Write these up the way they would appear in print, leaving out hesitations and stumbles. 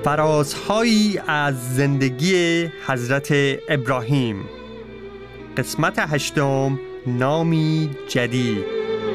فرازهایی از زندگی حضرت ابراهیم، قسمت 8، نامی جدید.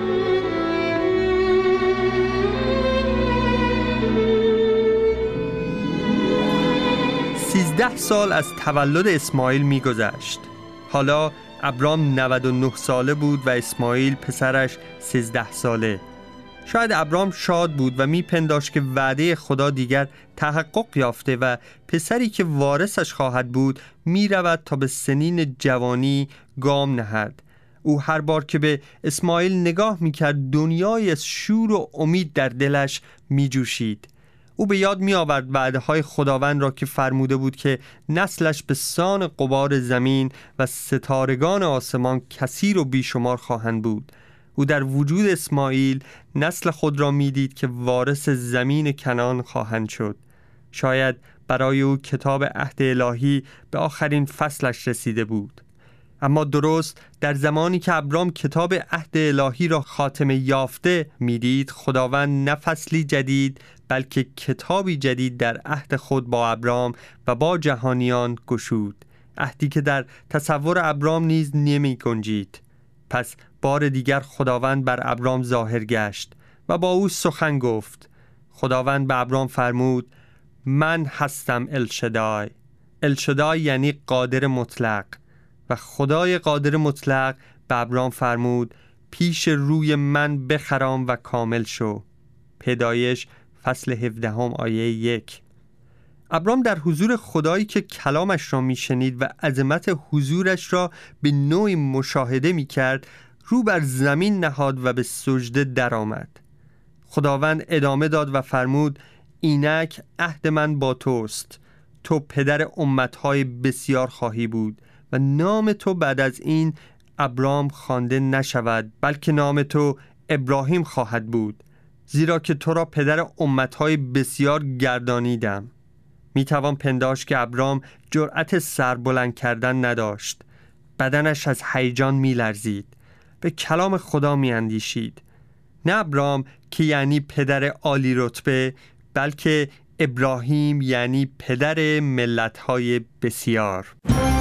13 سال از تولد اسماعیل می‌گذشت. حالا ابرام 99 ساله بود و اسماعیل پسرش 13 ساله. شاید ابرام شاد بود و میپنداشت که وعده خدا دیگر تحقق یافته و پسری که وارثش خواهد بود میرود تا به سنین جوانی گام نهد. او هر بار که به اسماعیل نگاه میکرد دنیای از شور و امید در دلش میجوشید. او به یاد میآورد وعده‌های خداوند را که فرموده بود که نسلش به سان غبار زمین و ستارگان آسمان کثیر و بیشمار خواهند بود. او در وجود اسماعیل نسل خود را میدید که وارث زمین کنعان خواهند شد. شاید برای او کتاب عهد الهی به آخرین فصلش رسیده بود. اما درست در زمانی که ابرام کتاب عهد الهی را خاتمه یافته میدید، خداوند نه فصلی جدید بلکه کتابی جدید در عهد خود با ابرام و با جهانیان گشود. عهدی که در تصور ابرام نیز نمی گنجید. پس بار دیگر خداوند بر ابرام ظاهر گشت و با او سخن گفت. خداوند به ابرام فرمود: من هستم الشدای. الشدای یعنی قادر مطلق. و خدای قادر مطلق به ابرام فرمود: پیش روی من بخرام و کامل شو. پیدایش فصل 17 آیه 1. ابرام در حضور خدایی که کلامش را میشنید و عظمت حضورش را به نوعی مشاهده میکرد، رو بر زمین نهاد و به سجده درآمد. خداوند ادامه داد و فرمود: اینک عهد من با توست. تو پدر امتهای بسیار خواهی بود و نام تو بعد از این ابرام خوانده نشود، بلکه نام تو ابراهیم خواهد بود، زیرا که تو را پدر امتهای بسیار گردانیدم. میتوان پنداشت که ابرام جرأت سر بلند کردن نداشت. بدنش از هیجان میلرزید. به کلام خدا میاندیشید. نه ابرام که یعنی پدر عالی رتبه، بلکه ابراهیم یعنی پدر ملت‌های بسیار.